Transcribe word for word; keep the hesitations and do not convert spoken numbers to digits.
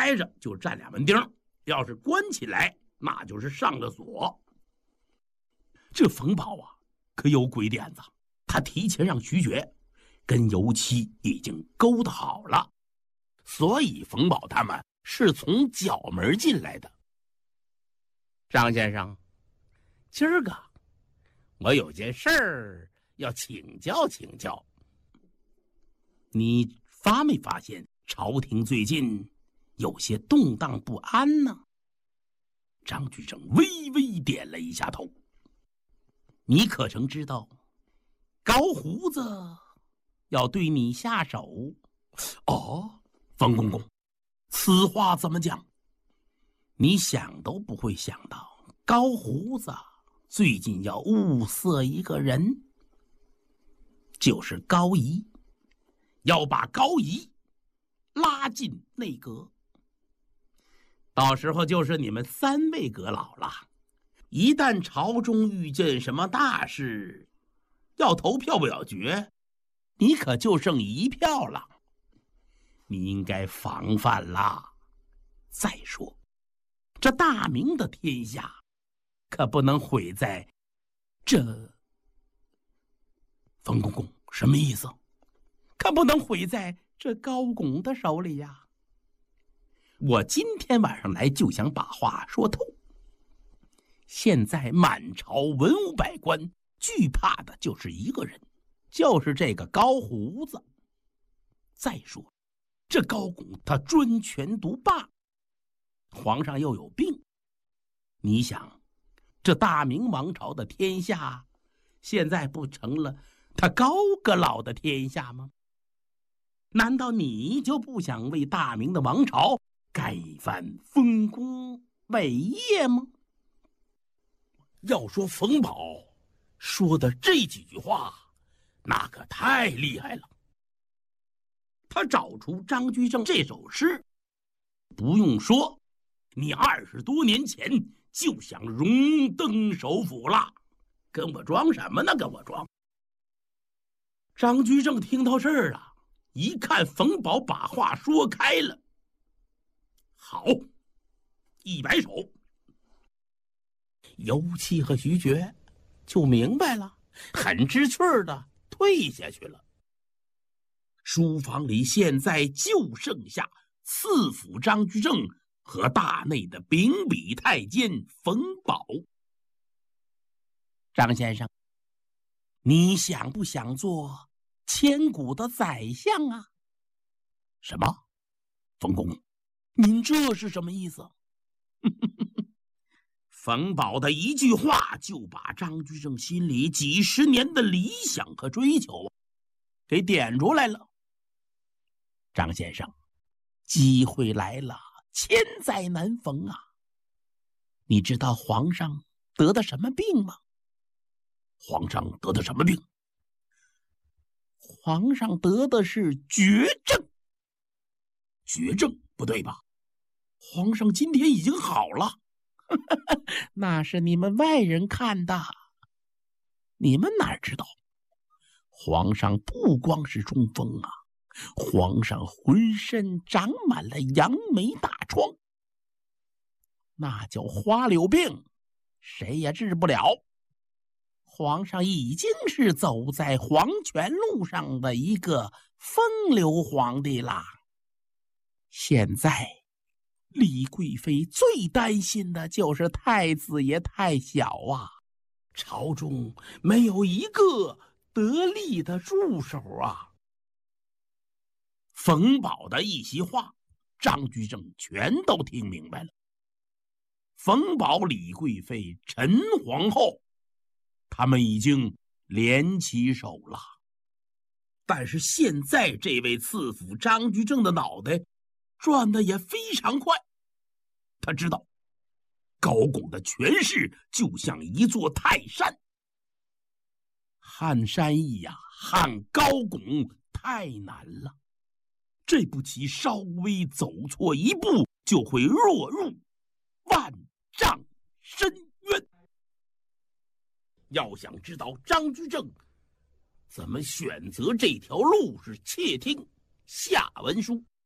开着就占俩门钉，要是关起来那就是上了锁。这冯保啊可有鬼点子，他提前让徐觉跟油漆已经勾搭好了，所以冯保他们是从角门进来的。张先生，今儿个我有件事儿要请教请教。你发没发现朝廷最近有些动荡不安呢？张居正微微点了一下头。你可曾知道高胡子要对你下手？哦，冯公公，此话怎么讲？你想都不会想到，高胡子最近要物色一个人，就是高仪，要把高仪拉进内阁。到时候就是你们三位阁老了。一旦朝中遇见什么大事，要投票表决，你可就剩一票了。你应该防范啦。再说，这大明的天下可不能毁在这……冯公公，什么意思？可不能毁在这高拱的手里呀！我今天晚上来就想把话说透。现在满朝文武百官惧怕的就是一个人，就是这个高胡子。再说，这高拱他专权独霸，皇上又有病，你想，这大明王朝的天下，现在不成了他高阁老的天下吗？难道你就不想为大明的王朝干一番丰功伟业吗？要说冯保说的这几句话，那可太厉害了。他找出张居正这首诗，不用说，你二十多年前就想荣登首辅了，跟我装什么呢？跟我装！张居正听到这儿啊，一看冯保把话说开了，好，一摆手，油漆和徐觉就明白了，很知趣的退下去了。书房里现在就剩下次辅张居正和大内的秉笔太监冯保。张先生，你想不想做千古的宰相啊？什么？冯公公，您这是什么意思？冯保的一句话就把张居正心里几十年的理想和追求给点出来了。张先生，机会来了，千载难逢啊！你知道皇上得的什么病吗？皇上得的什么病？皇上得的是绝症。绝症不对吧？皇上今天已经好了。那是你们外人看的，你们哪知道？皇上不光是中风啊，皇上浑身长满了杨梅大疮，那叫花柳病，谁也治不了。皇上已经是走在黄泉路上的一个风流皇帝啦。现在李贵妃最担心的就是太子爷太小啊，朝中没有一个得力的助手啊。冯保的一席话，张居正全都听明白了。冯保、李贵妃、陈皇后，他们已经联起手了。但是现在这位次辅张居正的脑袋转得也非常快，他知道高拱的权势就像一座泰山，撼山易呀，撼高拱太难了。这步棋稍微走错一步，就会落入万丈深渊。要想知道张居正怎么选择这条路，是窃听下文书。